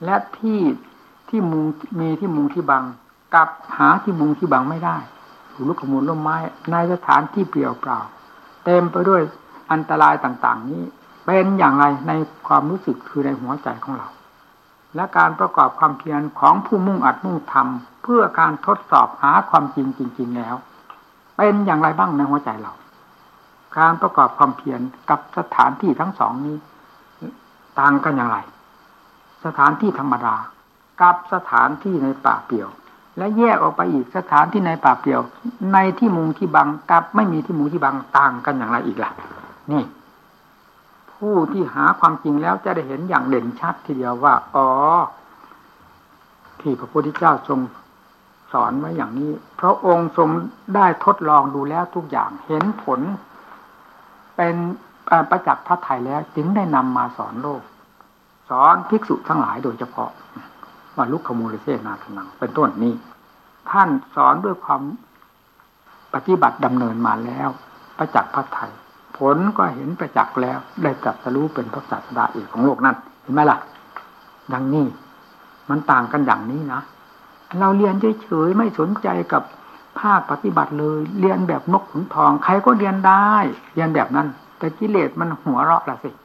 และที่มุงมีที่มุงที่บังกับหาที่มุงที่บังไม่ได้อยู่ลูกขมูลร่มไม้ในสถานที่เปลี่ยวเปล่าเต็มไปด้วยอันตรายต่างๆนี้เป็นอย่างไรในความรู้สึกคือในหัวใจของเราและการประกอบความเพียรของผู้มุ่งอัดมุ่งทำเพื่อการทดสอบหาความจริงจริงๆแล้วเป็นอย่างไรบ้างในหัวใจเราการประกอบความเพียรกับสถานที่ทั้งสองนี้ต่างกันอย่างไรสถานที่ธรรมดากับสถานที่ในป่าเปลี่ยวและแยกออกไปอีกสถานที่ในป่าเปลี่ยวในที่มุงที่บังกับไม่มีที่มุงที่บังต่างกันอย่างไรอีกล่ะนี่ผู้ที่หาความจริงแล้วจะได้เห็นอย่างเด่นชัดทีเดียวว่าอ๋อที่พระพุทธเจ้าทรงสอนไว้อย่างนี้เพราะองค์ทรงได้ทดลองดูแล้วทุกอย่างเห็นผลเป็นประจักษ์พระทัยแล้วจึงได้นำมาสอนโลกสอนภิกษุทั้งหลายโดยเฉพาะว่าลุกขมูลเสนาสนังเป็นต้นนี้ท่านสอนด้วยความปฏิบัติดำเนินมาแล้วประจักษ์พระทัยผลก็เห็นประจักษ์แล้วได้ตรัสรู้เป็นพระศาสดาเอกของโลกนั้นเห็นไหมล่ะดังนี้มันต่างกันอย่างนี้นะเราเรียนเฉยๆไม่สนใจกับภาคปฏิบัติเลยเรียนแบบนกขุนทองใครก็เรียนได้เรียนแบบนั้นแต่กิเลสมันหัวเราะละสิ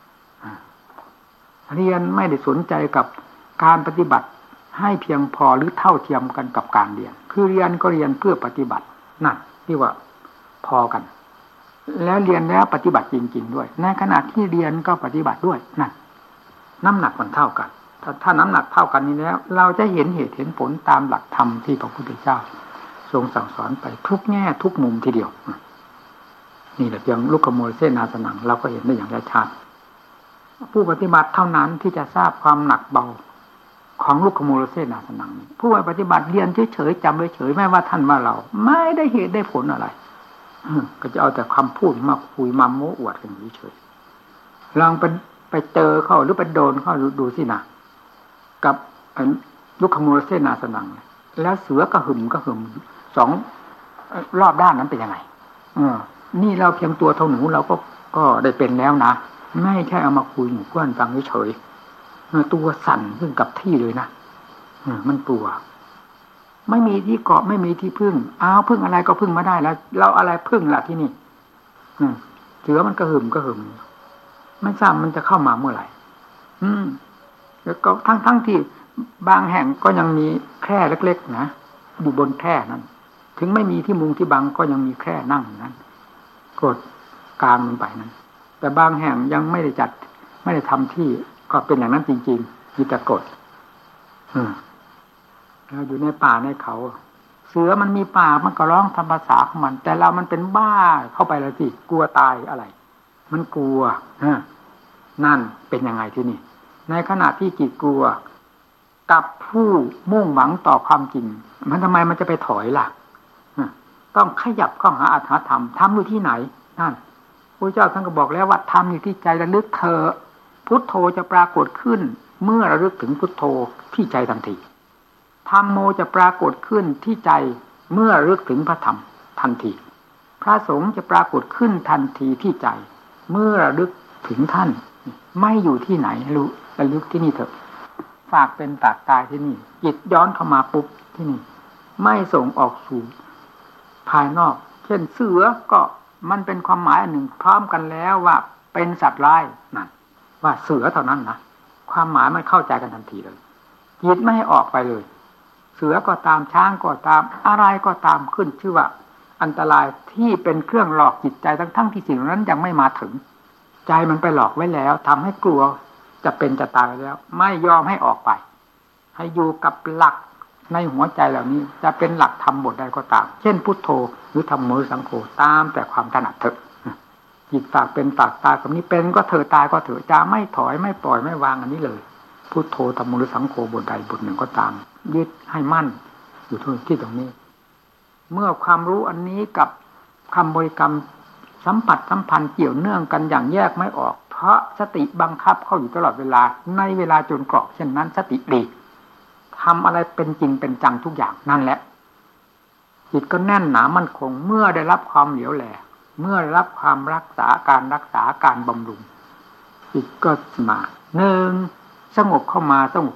เรียนไม่ได้สนใจกับการปฏิบัติให้เพียงพอหรือเท่าเทียมกันกับการเรียนคือเรียนก็เรียนเพื่อปฏิบัตินั่นที่ว่าพอกันแล้วเรียนแล้วปฏิบัติจริงๆด้วยในขณะที่เรียนก็ปฏิบัติด้วยนั่นน้ำหนักมันเท่ากันถ้าน้ำหนักเท่ากันนี้แล้วเราจะเห็นเหตุเห็นผลตามหลักธรรมที่พระพุทธเจ้าทรงสั่งสอนไปทุกแง่ทุกมุมทีเดียวนี่แหละเพียงลุกขโมยเสนาสนังเราก็เห็นได้อย่างชัดผู้ปฏิบัติเท่านั้นที่จะทราบความหนักเบาของลุกขโมยเสนาสนังผู้ปฏิบัติเรียนเฉยๆจำเฉยๆไม่ว่าท่านว่าเราไม่ได้เหตุได้ผลอะไรก็จะเอาแต่คำพูดมาคุยมาโม้อวดกันเฉยๆลองไปเจอเข้าหรือไปโดนเข้าดูสินะกับลุกขโมยเสนาสนังแล้วเสือกระหึ่มสองรอบด้านนั้นเป็นยังไงนี่เราเพียงตัวเท่าหนูเราก็ได้เป็นแล้วนะไม่ใช่เอามาคุยหมู่เพื่อนฟังเฉยๆตัวสั่นขึ้นกับที่เลยนะมันกลัวไม่มีที่เกาะไม่มีที่พึ่งพึ่งอะไรก็พึ่งมาได้แล้วเราอะไรพึ่งล่ะที่นี่เสือมันกระหึ่มไม่ทราบมันจะเข้ามาเมื่อไหร่แล้วก็ทั้งที่บางแห่งก็ยังมีแคร่เล็กๆนะอยู่บนแคร่นั้นถึงไม่มีที่มุงที่บังก็ยังมีแคร่นั่งนั้นกดกลางมันไปนั้นแต่บางแห่งยังไม่ได้จัดไม่ได้ทำที่ก็เป็นอย่างนั้นจริงๆมีแต่กดเราอยู่ในป่าในเขาเสือมันมีป่ามันก็ร้องทำภาษาของมันแต่เรามันเป็นบ้าเข้าไปแล้วสิกลัวตายอะไรมันกลัวนั่นเป็นยังไงที่นี่ในขณะที่จิตกลัวกับผู้มุ่งหวังต่อความจริงมันทำไมมันจะไปถอยล่ะต้องขยับเข้าหาอัตถธรรมทำอยู่ที่ไหนนั่นพระเจ้าท่านก็บอกแล้วว่าทำอยู่ที่ใจระลึกเธอพุทโธจะปรากฏขึ้นเมื่อระลึกถึงพุทโธที่ใจทันทีธัมโมจะปรากฏขึ้นที่ใจเมื่อระลึกถึงพระธรรมทันทีพระสงฆ์จะปรากฏขึ้นทันทีที่ใจเมื่อระลึกถึงท่านไม่อยู่ที่ไหนรู้ระลึกที่นี่เถอะฝากเป็นฝากตายที่นี่จิตย้อนเข้ามาปุ๊บที่นี่ไม่ส่งออกสู่ภายนอกเช่นเสือก็มันเป็นความหมายอันหนึ่งพร้อมกันแล้วว่าเป็นสัตว์ร้ายนั่นว่าเสือเท่านั้นนะความหมายมันเข้าใจกันทันทีเลยจิตไม่ให้ออกไปเลยเสือก็ตามช้างก็ตามอะไรก็ตามขึ้นชื่อว่าอันตรายที่เป็นเครื่องหลอกจิตใจทั้งที่สิ่งนั้นยังไม่มาถึงใจมันไปหลอกไว้แล้วทำให้กลัวจะเป็นจะตายแล้วไม่ยอมให้ออกไปให้อยู่กับหลักในหัวใจเหล่านี้จะเป็นหลักธรรมบทใดก็ตามเช่นพุทโธหรือธัมโมหรือสังโฆตามแต่ความถนัดเถอะจิตฝากเป็นฝากตายกับนี้เป็นก็เถอะตายก็เถอะจะไม่ถอยไม่ปล่อยไม่วางอันนี้เลยพุทโธธัมโมหรือสังโฆบทใดบทหนึ่งก็ตามยึดให้มั่นอยู่ที่ตรงนี้เมื่อความรู้อันนี้กับคำบริกรรมสัมพันธ์เกี่ยวเนื่องกันอย่างแยกไม่ออกเพราะสติบังคับเข้าอยู่ตลอดเวลาในเวลาจนกรอกเช่นนั้นสติดีทำอะไรเป็นจริงเป็นจังทุกอย่างนั่นแหละจิตก็แน่นหนามั่นคงเมื่อได้รับความเหลียวแหลเมื่อได้รับความรักษาการบำรุงจิตก็มาหนึ่งสงบเข้ามาสงบ